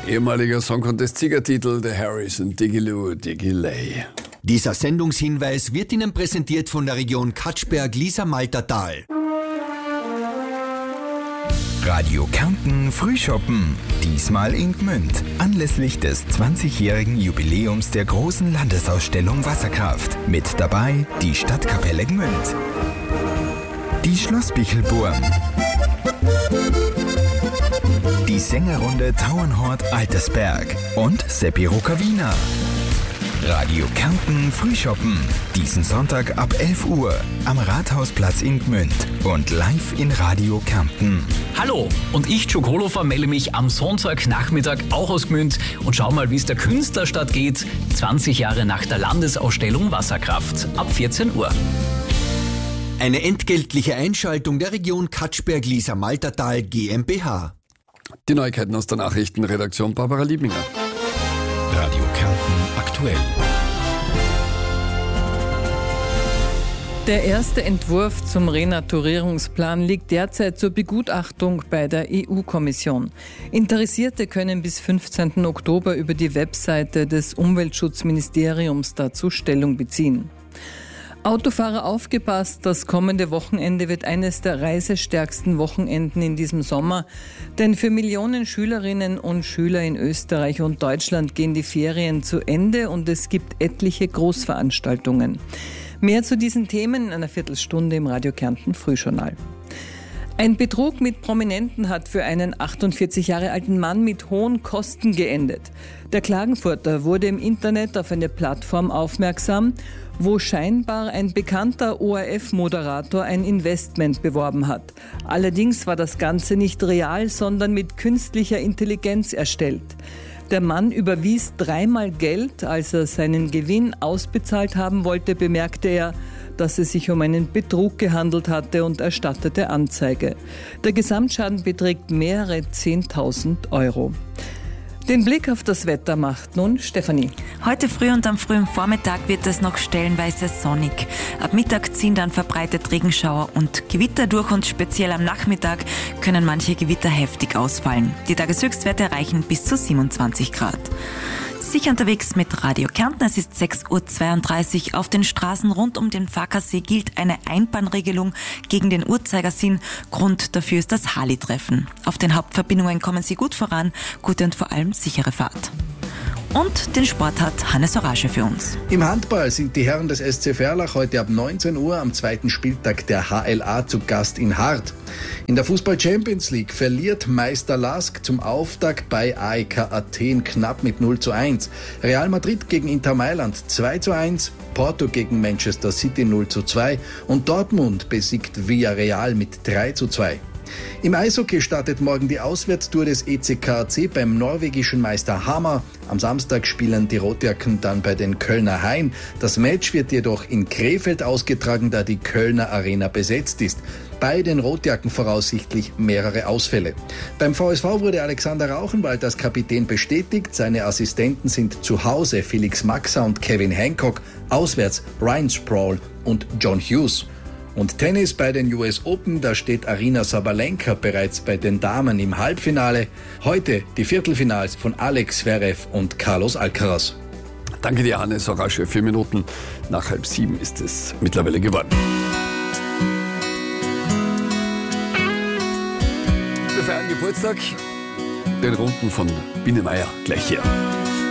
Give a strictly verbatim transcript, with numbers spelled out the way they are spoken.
Ehemaliger Song Contest-Siegertitel, The Harrison Digiloo Digiley. Dieser Sendungshinweis wird Ihnen präsentiert von der Region Katschberg-Lisa-Maltertal. Radio Kärnten Frühschoppen. Diesmal in Gmünd. Anlässlich des zwanzigjährigen Jubiläums der großen Landesausstellung Wasserkraft. Mit dabei die Stadtkapelle Gmünd, die Schloss Bichelburm, die Sängerrunde Tauernhort Altersberg und Seppi Rukavina. Radio Kärnten Frühschoppen. Diesen Sonntag ab elf Uhr am Rathausplatz in Gmünd und live in Radio Kärnten. Hallo, und ich, Joe Kolofer, melde mich am Sonntagnachmittag auch aus Gmünd und schau mal, wie es der Künstlerstadt geht. zwanzig Jahre nach der Landesausstellung Wasserkraft. Ab vierzehn Uhr. Eine entgeltliche Einschaltung der Region Katschberg-Lisa-Maltertal GmbH. Die Neuigkeiten aus der Nachrichtenredaktion Barbara Liebinger. Radio Kärnten aktuell. Der erste Entwurf zum Renaturierungsplan liegt derzeit zur Begutachtung bei der E U-Kommission. Interessierte können bis fünfzehnten Oktober über die Webseite des Umweltschutzministeriums dazu Stellung beziehen. Autofahrer, aufgepasst, das kommende Wochenende wird eines der reisestärksten Wochenenden in diesem Sommer, denn für Millionen Schülerinnen und Schüler in Österreich und Deutschland gehen die Ferien zu Ende und es gibt etliche Großveranstaltungen. Mehr zu diesen Themen in einer Viertelstunde im Radio Kärnten Frühjournal. Ein Betrug mit Prominenten hat für einen achtundvierzig Jahre alten Mann mit hohen Kosten geendet. Der Klagenfurter wurde im Internet auf eine Plattform aufmerksam, wo scheinbar ein bekannter O R F-Moderator ein Investment beworben hat. Allerdings war das Ganze nicht real, sondern mit künstlicher Intelligenz erstellt. Der Mann überwies dreimal Geld. Als er seinen Gewinn ausbezahlt haben wollte, bemerkte er, dass es sich um einen Betrug gehandelt hatte und erstattete Anzeige. Der Gesamtschaden beträgt mehrere zehntausend Euro. Den Blick auf das Wetter macht nun Stefanie. Heute früh und am frühen Vormittag wird es noch stellenweise sonnig. Ab Mittag ziehen dann verbreitet Regenschauer und Gewitter durch und speziell am Nachmittag können manche Gewitter heftig ausfallen. Die Tageshöchstwerte erreichen bis zu siebenundzwanzig Grad. Sicher unterwegs mit Radio Kärnten. Es ist sechs Uhr zweiunddreißig. Auf den Straßen rund um den Fackersee gilt eine Einbahnregelung gegen den Uhrzeigersinn. Grund dafür ist das Harley-Treffen. Auf den Hauptverbindungen kommen Sie gut voran. Gute und vor allem sichere Fahrt. Und den Sport hat Hannes Orage für uns. Im Handball sind die Herren des S C Verlach heute ab neunzehn Uhr am zweiten Spieltag der H L A zu Gast in Hart. In der Fußball-Champions League verliert Meister Lask zum Auftakt bei A E K Athen knapp mit null zu eins. Real Madrid gegen Inter Mailand zwei zu eins, Porto gegen Manchester City null zu zwei und Dortmund besiegt Villarreal mit drei zu zwei. Im Eishockey startet morgen die Auswärtstour des E C K A C beim norwegischen Meister Hamar. Am Samstag spielen die Rotjacken dann bei den Kölner Hain. Das Match wird jedoch in Krefeld ausgetragen, da die Kölner Arena besetzt ist. Bei den Rotjacken voraussichtlich mehrere Ausfälle. Beim V S V wurde Alexander Rauchenwald als Kapitän bestätigt. Seine Assistenten sind zu Hause Felix Maxa und Kevin Hancock, auswärts Ryan Sproul und John Hughes. Und Tennis bei den U S Open, da steht Aryna Sabalenka bereits bei den Damen im Halbfinale. Heute die Viertelfinals von Alex Zverev und Carlos Alcaraz. Danke dir, Hannes Orage. Vier Minuten nach halb sieben ist es mittlerweile geworden. Wir feiern Geburtstag. Den Runden von Biene Meier gleich hier.